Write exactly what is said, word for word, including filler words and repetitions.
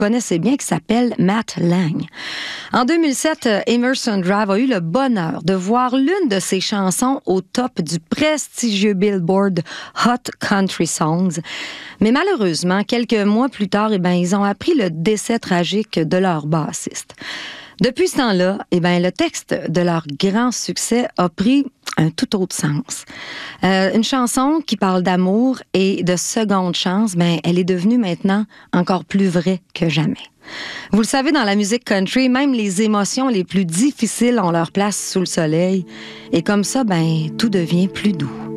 connaissez bien qui s'appelle Matt Lang. En deux mille sept, Emerson Drive a eu le bonheur de voir l'une de ses chansons au top du prestigieux Billboard Hot Country Songs. Mais malheureusement, quelques mois plus tard, eh ben, ils ont appris le décès tragique de leur bassiste. Depuis ce temps-là, eh ben, le texte de leur grand succès a pris un tout autre sens. Euh, une chanson qui parle d'amour et de seconde chance, ben, elle est devenue maintenant encore plus vraie que jamais. Vous le savez, dans la musique country, même les émotions les plus difficiles ont leur place sous le soleil. Et comme ça, ben, tout devient plus doux.